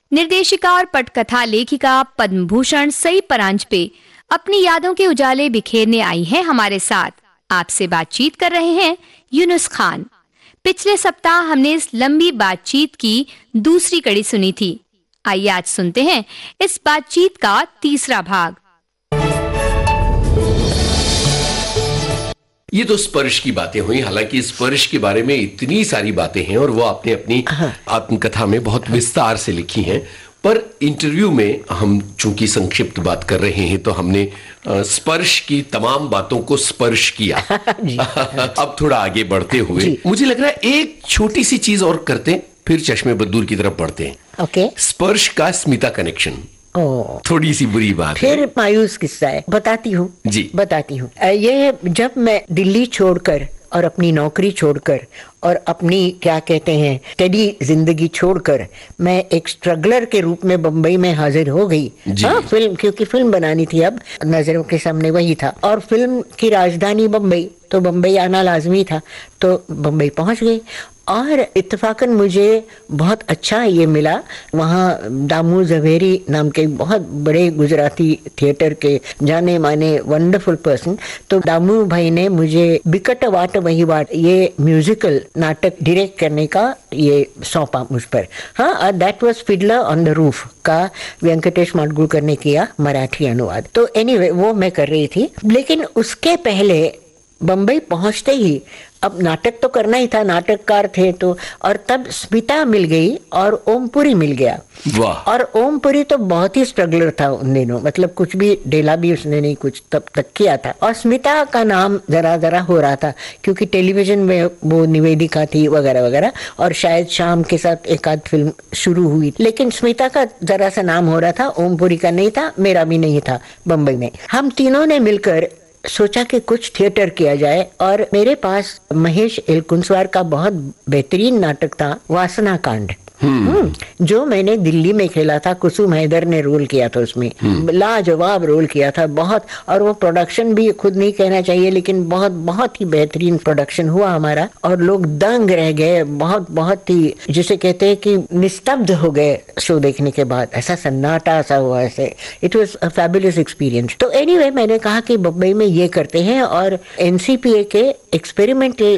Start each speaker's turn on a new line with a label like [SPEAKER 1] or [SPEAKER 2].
[SPEAKER 1] निर्देशिका और पटकथा लेखिका पद्म भूषण सई परांजपे अपनी यादों के उजाले बिखेरने आई हैं हमारे साथ। आपसे बातचीत कर रहे हैं यूनुस खान। पिछले सप्ताह हमने इस लंबी बातचीत की दूसरी कड़ी सुनी थी। आइए आज सुनते हैं इस बातचीत का तीसरा भाग।
[SPEAKER 2] ये तो स्पर्श की बातें हुई। हालांकि स्पर्श के बारे में इतनी सारी बातें हैं और वो आपने अपनी आत्मकथा में बहुत विस्तार से लिखी हैं, पर इंटरव्यू में हम चूंकि संक्षिप्त बात कर रहे हैं तो हमने स्पर्श की तमाम बातों को स्पर्श किया। अब थोड़ा आगे बढ़ते हुए मुझे लग रहा है एक छोटी सी चीज और करते हैं, फिर चश्मे बद्दूर की तरफ बढ़ते हैं।
[SPEAKER 3] ओके।
[SPEAKER 2] स्पर्श का स्मिता कनेक्शन थोड़ी सी बुरी बात
[SPEAKER 3] फिर
[SPEAKER 2] है।
[SPEAKER 3] मायूस किस्सा है, बताती हूँ
[SPEAKER 2] जी।
[SPEAKER 3] बताती हूँ। ये जब मैं दिल्ली छोड़कर और अपनी नौकरी छोड़कर और अपनी क्या कहते हैं टेडी जिंदगी छोड़कर मैं एक स्ट्रगलर के रूप में बम्बई में हाजिर हो गई। फिल्म, क्योंकि फिल्म बनानी थी, अब नजरों के सामने वही था और फिल्म की राजधानी बम्बई, तो बम्बई आना लाजमी था, तो बम्बई पहुंच गई। और इत्तेफाकन मुझे बहुत अच्छा ये मिला, वहाँ दामू ज़वेरी नाम के बहुत बड़े गुजराती थिएटर के जाने माने वंडरफुल पर्सन, तो दामू भाई ने मुझे बिकट वाट वही वाट ये म्यूजिकल नाटक डायरेक्ट करने का ये सौंपा मुझ पर। हाँ, that was Fiddler on the roof का वेंकटेश माडगुळकर ने किया मराठी अनुवाद। तो एनीवे वो मैं कर रही थी, लेकिन उसके पहले बम्बई पहुंचते ही अब नाटक तो करना ही था, नाटककार थे तो, और तब स्मिता मिल गई और ओमपुरी मिल गया। वाह। और ओमपुरी तो बहुत ही स्ट्रगलर था उन दिनों, मतलब कुछ भी डेला भी उसने नहीं कुछ तब तक किया था। और स्मिता का नाम जरा जरा हो रहा था क्योंकि टेलीविजन में वो निवेदिका थी वगैरह वगैरह, और शायद शाम के साथ एक आध फिल्म शुरू हुई, लेकिन स्मिता का जरा सा नाम हो रहा था, ओमपुरी का नहीं था, मेरा भी नहीं था बम्बई में। हम तीनों ने मिलकर सोचा कि कुछ थिएटर किया जाए, और मेरे पास महेश एलकुंचवार का बहुत बेहतरीन नाटक था वासना कांड, जो मैंने दिल्ली में खेला था। कुसुम हैदर ने रोल किया था उसमें, लाजवाब रोल किया था बहुत, और वो प्रोडक्शन भी खुद नहीं कहना चाहिए लेकिन बहुत बहुत ही बेहतरीन प्रोडक्शन हुआ हमारा, और लोग दंग रह गए, बहुत बहुत ही जिसे कहते हैं कि निस्तब्ध हो गए शो देखने के बाद, ऐसा सन्नाटा सा हुआ ऐसे। It was a fabulous experience. तो एनीवे मैंने कहा कि बम्बई में ये करते हैं, और एनसीपीए के एक्सपेरिमेंटल